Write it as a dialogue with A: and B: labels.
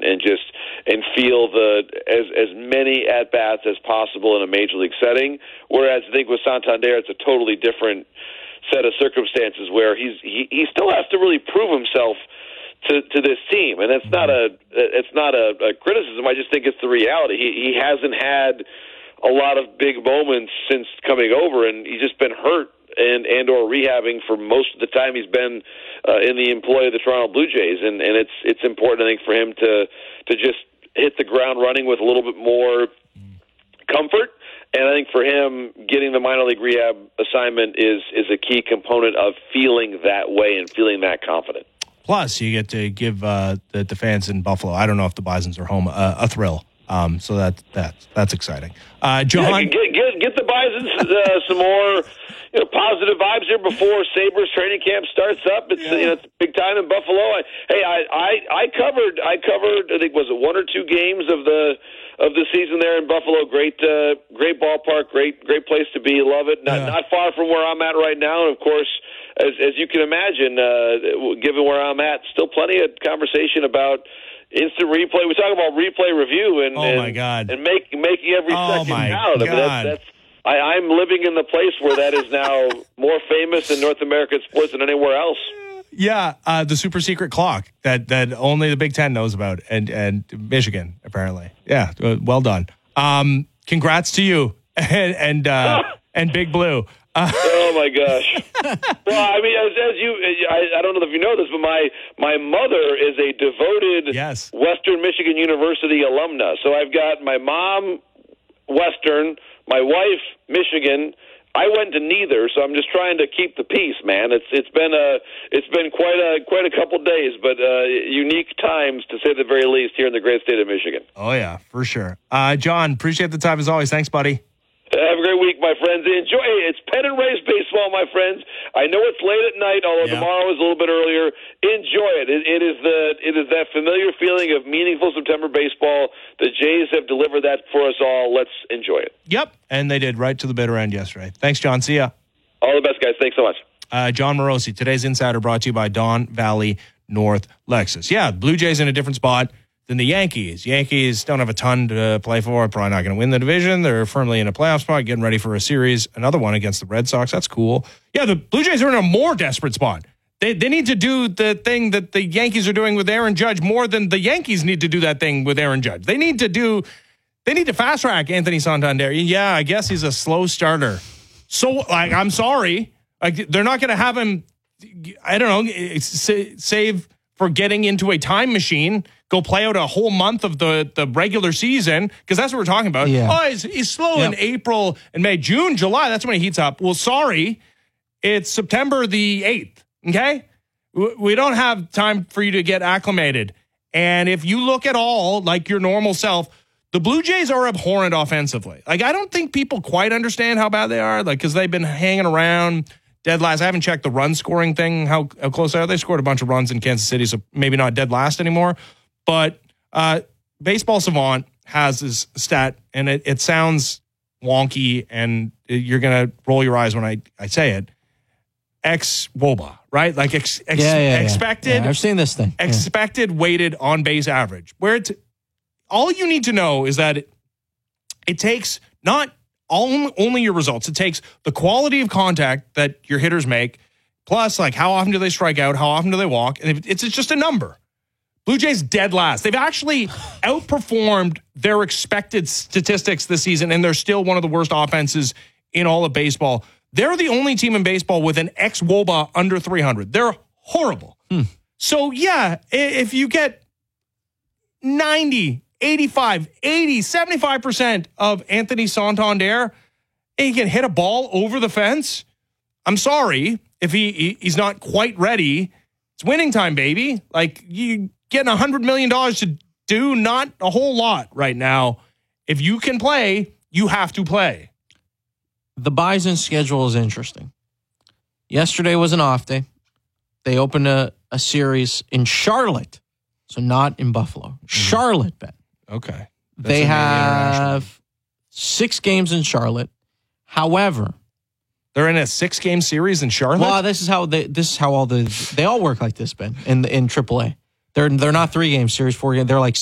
A: and feel as many at bats as possible in a major league setting. Whereas I think with Santander, it's a totally different set of circumstances where he still has to really prove himself to this team, and it's not a criticism. I just think it's the reality. He hasn't had a lot of big moments since coming over, and he's just been hurt and or rehabbing for most of the time he's been in the employ of the Toronto Blue Jays, and it's important, I think, for him to just hit the ground running with a little bit more comfort. And I think for him, getting the minor league rehab assignment is a key component of feeling that way and feeling that confident.
B: Plus, you get to give the fans in Buffalo, I don't know if the Bisons are home, a thrill. So that's exciting. John,
A: get the Bisons some more positive vibes here before Sabres training camp starts up. It's it's big time in Buffalo. I covered I think was it 1 or 2 games of the season there in Buffalo. Great ballpark, great place to be. Love it. Not far from where I'm at right now, and of course, as you can imagine, given where I'm at, still plenty of conversation about instant replay. We talk about replay review and
B: my God,
A: and making every second count. I mean, I'm living in the place where that is now more famous in North American sports than anywhere else.
B: Yeah, the super secret clock that only the Big Ten knows about, and Michigan apparently. Yeah, well done. Congrats to you and Big Blue.
A: Oh my gosh! Well, I mean, I don't know if you know this, but my mother is a devoted Western Michigan University alumna. So I've got my mom Western, my wife Michigan. I went to neither, so I'm just trying to keep the peace, man. It's been quite a couple days, but unique times to say the very least here in the great state of Michigan.
B: Oh yeah, for sure. John, appreciate the time as always. Thanks, buddy.
A: Have a great week, my friends. Enjoy. It's pennant race baseball, my friends. I know it's late at night, although tomorrow is a little bit earlier. Enjoy it. It is that familiar feeling of meaningful September baseball. The Jays have delivered that for us all. Let's enjoy it.
B: Yep, and they did right to the bitter end yesterday. Thanks, John. See ya.
A: All the best, guys. Thanks so much.
B: John Morosi, today's Insider brought to you by Don Valley North Lexus. Yeah, Blue Jays in a different spot than the Yankees. Yankees don't have a ton to play for. Probably not going to win the division. They're firmly in a playoff spot, getting ready for a series, another one against the Red Sox. That's cool. Yeah, the Blue Jays are in a more desperate spot. They need to do the thing that the Yankees are doing with Aaron Judge more than the Yankees need to do that thing with Aaron Judge. They need to fast track Anthony Santander. Yeah, I guess he's a slow starter. So, I'm sorry. They're not going to have him, I don't know, save for getting into a time machine, go play out a whole month of the regular season, because that's what we're talking about. Yeah. Oh, he's slow in April and May. June, July, that's when he heats up. Well, sorry, it's September the 8th, okay? We don't have time for you to get acclimated. And if you look at all like your normal self, the Blue Jays are abhorrent offensively. I don't think people quite understand how bad they are, because they've been hanging around dead last. I haven't checked the run scoring thing, how close they are. They scored a bunch of runs in Kansas City, so maybe not dead last anymore. But Baseball Savant has this stat, and it sounds wonky, and you're going to roll your eyes when I say it. Ex-WOBA, right? Like expected.
C: Yeah, I've seen this thing.
B: Expected weighted on base average. Where all you need to know is that it takes not only your results. It takes the quality of contact that your hitters make, plus how often do they strike out, how often do they walk, and it's just a number. Blue Jays dead last. They've actually outperformed their expected statistics this season, and they're still one of the worst offenses in all of baseball. They're the only team in baseball with an ex-WOBA under 300. They're horrible. So, yeah, if you get 90, 85, 80, 75% of Anthony Santander, and he can hit a ball over the fence, I'm sorry if he's not quite ready. It's winning time, baby. You getting $100 million to do not a whole lot right now. If you can play, you have to play.
C: The Bison schedule is interesting. Yesterday was an off day. They opened a series in Charlotte, so not in Buffalo. Charlotte, Ben.
B: Okay.
C: They have 6 games in Charlotte. However,
B: they're in a 6-game series in Charlotte.
C: Well, this is how they all work like this, Ben. In AAA, they're not 3-game series, 4 games. They're like